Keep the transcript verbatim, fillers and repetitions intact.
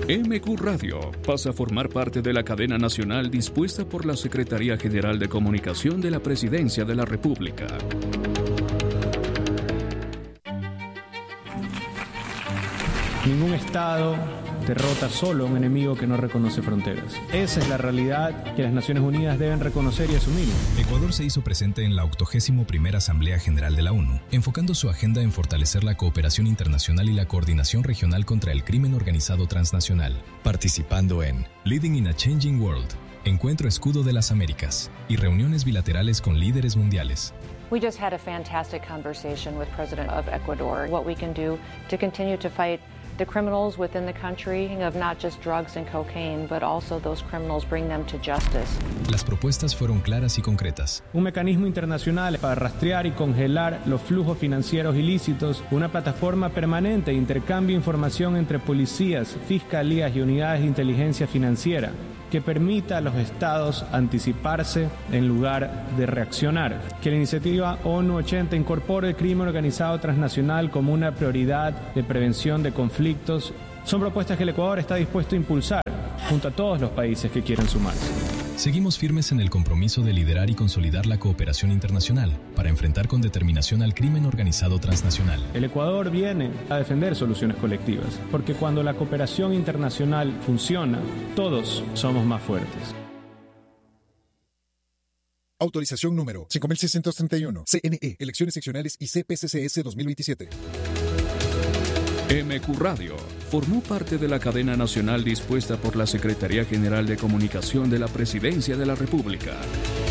M Q Radio pasa a formar parte de la cadena nacional dispuesta por la Secretaría General de Comunicación de la Presidencia de la República. Ningún Estado derrota solo a un enemigo que no reconoce fronteras. Esa es la realidad que las Naciones Unidas deben reconocer y asumir. Ecuador se hizo presente en la octogésima primera Asamblea General de la ONU, enfocando su agenda en fortalecer la cooperación internacional y la coordinación regional contra el crimen organizado transnacional, participando en Leading in a Changing World, Encuentro Escudo de las Américas y reuniones bilaterales con líderes mundiales. We just had a fantastic conversation with President of Ecuador, what we can do to continue to fight the criminals within the country of not just drugs and cocaine, but also those criminals, bring them to justice. Las propuestas fueron claras y concretas. Un mecanismo internacional para rastrear y congelar los flujos financieros ilícitos, una plataforma permanente de intercambio de información entre policías, fiscalías y unidades de inteligencia financiera, que permita a los estados anticiparse en lugar de reaccionar. Que la iniciativa ONU ochenta incorpore el crimen organizado transnacional como una prioridad de prevención de conflictos. Son propuestas que el Ecuador está dispuesto a impulsar junto a todos los países que quieran sumarse. Seguimos firmes en el compromiso de liderar y consolidar la cooperación internacional para enfrentar con determinación al crimen organizado transnacional. El Ecuador viene a defender soluciones colectivas, porque cuando la cooperación internacional funciona, todos somos más fuertes. Autorización número cinco mil seiscientos treinta y uno. C N E, Elecciones Seccionales y C P C C S dos mil veintisiete. M Q Radio formó parte de la cadena nacional dispuesta por la Secretaría General de Comunicación de la Presidencia de la República.